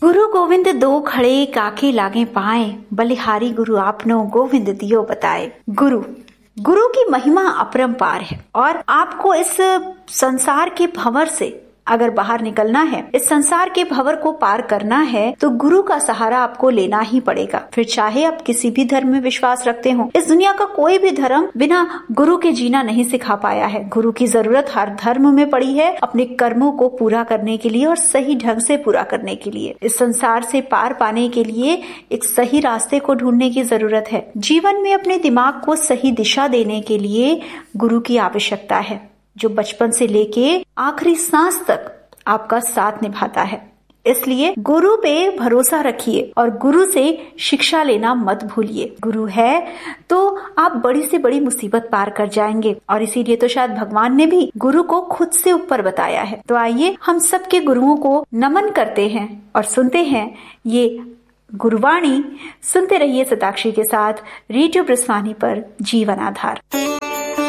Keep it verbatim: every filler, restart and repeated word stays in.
गुरु गोविंद दो खड़े काके लागे पाए, बलिहारी गुरु आपनो गोविंद दियो बताए। गुरु गुरु की महिमा अपरंपार है और आपको इस संसार के भंवर से अगर बाहर निकलना है, इस संसार के भंवर को पार करना है, तो गुरु का सहारा आपको लेना ही पड़ेगा। फिर चाहे आप किसी भी धर्म में विश्वास रखते हो, इस दुनिया का कोई भी धर्म बिना गुरु के जीना नहीं सिखा पाया है। गुरु की जरूरत हर धर्म में पड़ी है अपने कर्मों को पूरा करने के लिए और सही ढंग से पूरा करने के लिए। इस संसार से पार पाने के लिए एक सही रास्ते को ढूंढने की जरूरत है। जीवन में अपने दिमाग को सही दिशा देने के लिए गुरु की आवश्यकता है, जो बचपन से लेके आखिरी सांस तक आपका साथ निभाता है। इसलिए गुरु पे भरोसा रखिए और गुरु से शिक्षा लेना मत भूलिए। गुरु है तो आप बड़ी से बड़ी मुसीबत पार कर जाएंगे और इसीलिए तो शायद भगवान ने भी गुरु को खुद से ऊपर बताया है। तो आइए हम सबके गुरुओं को नमन करते हैं और सुनते हैं ये गुरुवाणी। सुनते रहिए शताक्षी के साथ रेडियो ब्रह्मवाणी पर जीवन आधार।